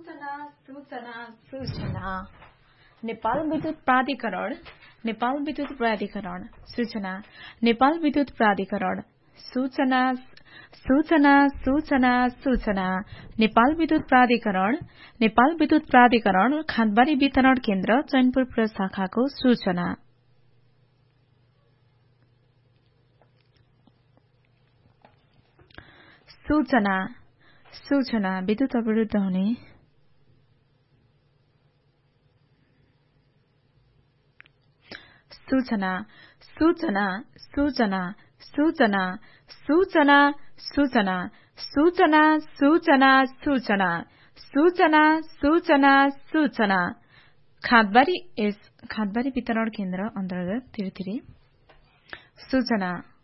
सूचना नेपाल विद्युत प्राधिकरण सूचना नेपाल विद्युत प्राधिकरण सूचना नेपाल विद्युत प्राधिकरण खाँदबारी वितरण केन्द्र चैनपुर प्रशाखाको सूचना विद्युत अवरुद्ध हुने सूचना खाँदबारी वितरण केन्द्र अन्तर्गत तिरतिरी सूचना